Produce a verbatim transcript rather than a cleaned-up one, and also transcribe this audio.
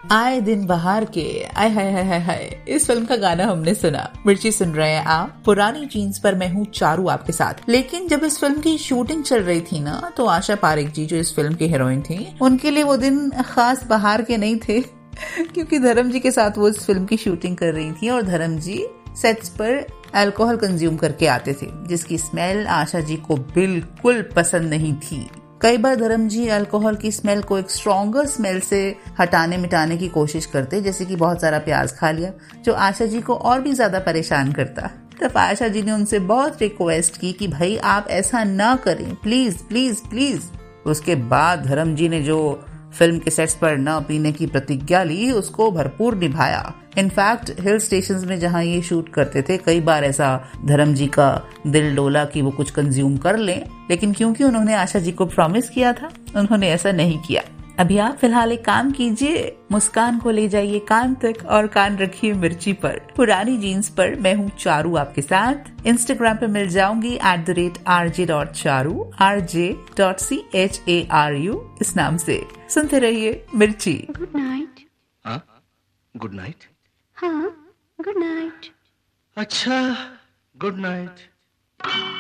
आए दिन बहार के आय हाय हाय हाय हाय, इस फिल्म का गाना हमने सुना। मिर्ची सुन रहे हैं आप, पुरानी जीन्स पर मैं हूँ चारू आपके साथ। लेकिन जब इस फिल्म की शूटिंग चल रही थी ना, तो आशा पारेख जी जो इस फिल्म की हीरोइन थी, उनके लिए वो दिन खास बहार के नहीं थे क्योंकि धर्म जी के साथ वो इस फिल्म की शूटिंग कर रही थी और धर्म जी सेट्स पर अल्कोहल कंज्यूम करके आते थे, जिसकी स्मेल आशा जी को बिल्कुल पसंद नहीं थी। कई बार धर्म जी अल्कोहल की स्मेल को एक स्ट्रॉन्गर स्मेल से हटाने मिटाने की कोशिश करते, जैसे कि बहुत सारा प्याज खा लिया, जो आशा जी को और भी ज्यादा परेशान करता। तब आशा जी ने उनसे बहुत रिक्वेस्ट की कि भाई आप ऐसा ना करें, प्लीज प्लीज प्लीज। उसके बाद धर्म जी ने जो फिल्म के सेट्स पर न पीने की प्रतिज्ञा ली, उसको भरपूर निभाया। इनफैक्ट हिल स्टेशंस में जहां ये शूट करते थे, कई बार ऐसा धर्म जी का दिल डोला कि वो कुछ कंज्यूम कर लें, लेकिन क्योंकि उन्होंने आशा जी को प्रॉमिस किया था, उन्होंने ऐसा नहीं किया। अभी आप फिलहाल एक काम कीजिए, मुस्कान को ले जाइए कान तक और कान रखिए मिर्ची पर। पुरानी जीन्स पर मैं हूँ चारू आपके साथ। इंस्टाग्राम पे मिल जाऊंगी at the rate R J dot Charu, R J dot C H A R you इस नाम से। सुनते रहिए मिर्ची। Good night. हाँ गुड नाइट। हाँ गुड नाइट। अच्छा गुड नाइट।